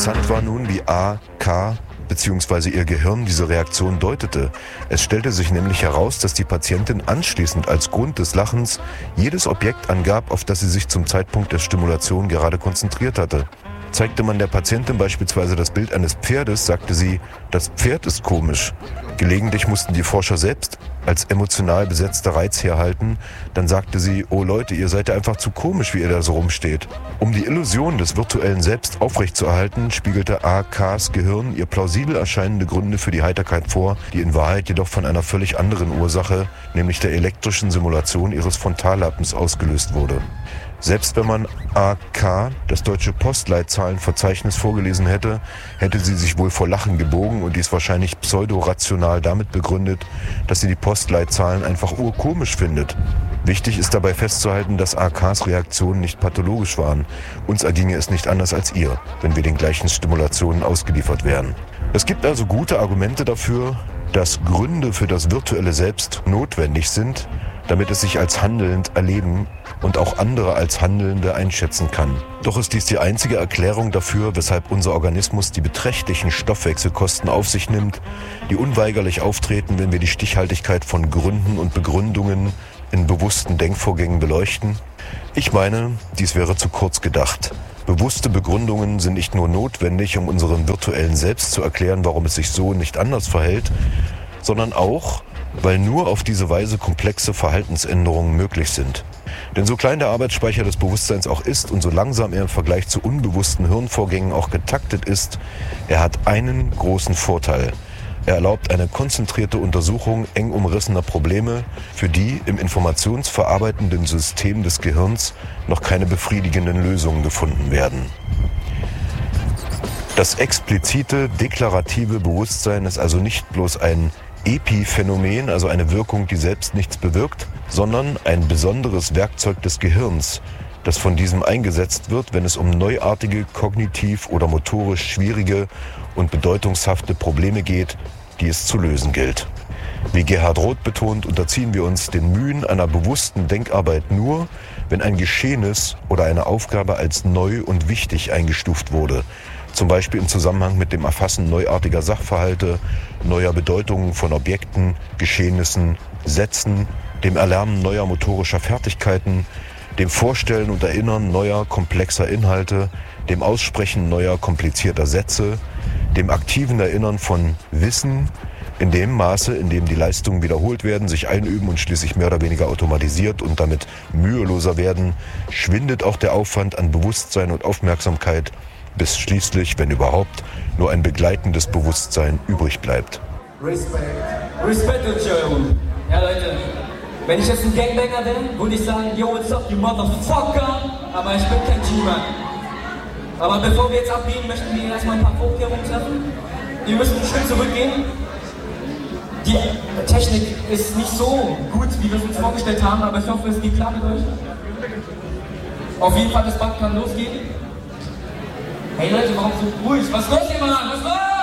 Interessant war nun, wie AK bzw. ihr Gehirn diese Reaktion deutete. Es stellte sich nämlich heraus, dass die Patientin anschließend als Grund des Lachens jedes Objekt angab, auf das sie sich zum Zeitpunkt der Stimulation gerade konzentriert hatte. Zeigte man der Patientin beispielsweise das Bild eines Pferdes, sagte sie, das Pferd ist komisch. Gelegentlich mussten die Forscher selbst als emotional besetzter Reiz herhalten. Dann sagte sie, oh Leute, ihr seid ja einfach zu komisch, wie ihr da so rumsteht. Um die Illusion des virtuellen Selbst aufrechtzuerhalten, spiegelte AKs Gehirn ihr plausibel erscheinende Gründe für die Heiterkeit vor, die in Wahrheit jedoch von einer völlig anderen Ursache, nämlich der elektrischen Simulation ihres Frontallappens ausgelöst wurde. Selbst wenn man AK, das deutsche Postleitzahlenverzeichnis, vorgelesen hätte, hätte sie sich wohl vor Lachen gebogen und dies wahrscheinlich pseudorational damit begründet, dass sie die Postleitzahlen einfach urkomisch findet. Wichtig ist dabei festzuhalten, dass AKs Reaktionen nicht pathologisch waren. Uns erginge es nicht anders als ihr, wenn wir den gleichen Stimulationen ausgeliefert wären. Es gibt also gute Argumente dafür, dass Gründe für das virtuelle Selbst notwendig sind, damit es sich als handelnd erleben und auch andere als Handelnde einschätzen kann. Doch ist dies die einzige Erklärung dafür, weshalb unser Organismus die beträchtlichen Stoffwechselkosten auf sich nimmt, die unweigerlich auftreten, wenn wir die Stichhaltigkeit von Gründen und Begründungen in bewussten Denkvorgängen beleuchten? Ich meine, dies wäre zu kurz gedacht. Bewusste Begründungen sind nicht nur notwendig, um unserem virtuellen Selbst zu erklären, warum es sich so und nicht anders verhält, sondern auch, weil nur auf diese Weise komplexe Verhaltensänderungen möglich sind. Denn so klein der Arbeitsspeicher des Bewusstseins auch ist und so langsam er im Vergleich zu unbewussten Hirnvorgängen auch getaktet ist, er hat einen großen Vorteil. Er erlaubt eine konzentrierte Untersuchung eng umrissener Probleme, für die im informationsverarbeitenden System des Gehirns noch keine befriedigenden Lösungen gefunden werden. Das explizite, deklarative Bewusstsein ist also nicht bloß ein Epiphänomen, also eine Wirkung, die selbst nichts bewirkt, sondern ein besonderes Werkzeug des Gehirns, das von diesem eingesetzt wird, wenn es um neuartige, kognitiv oder motorisch schwierige und bedeutungshafte Probleme geht, die es zu lösen gilt. Wie Gerhard Roth betont, unterziehen wir uns den Mühen einer bewussten Denkarbeit nur, wenn ein Geschehnis oder eine Aufgabe als neu und wichtig eingestuft wurde. Zum Beispiel im Zusammenhang mit dem Erfassen neuartiger Sachverhalte, neuer Bedeutungen von Objekten, Geschehnissen, Sätzen, dem Erlernen neuer motorischer Fertigkeiten, dem Vorstellen und Erinnern neuer, komplexer Inhalte, dem Aussprechen neuer, komplizierter Sätze, dem aktiven Erinnern von Wissen, in dem Maße, in dem die Leistungen wiederholt werden, sich einüben und schließlich mehr oder weniger automatisiert und damit müheloser werden, schwindet auch der Aufwand an Bewusstsein und Aufmerksamkeit, bis schließlich, wenn überhaupt, nur ein begleitendes Bewusstsein übrig bleibt. Respekt und Entschuldigung. Ja Leute, wenn ich jetzt ein Gangbanger wäre, würde ich sagen, yo, what's up, you motherfucker? Aber ich bin kein G-Man. Aber bevor wir jetzt abgehen, möchten wir erstmal ein paar Vorkehrungen treffen. Wir müssen einen Schritt zurückgehen. Die Technik ist nicht so gut, wie wir es uns vorgestellt haben, aber ich hoffe, es geht klar mit euch. Auf jeden Fall, das Band kann losgehen. Hey Leute, warum so ruhig? Was ist los hier, Mann? Was ist los?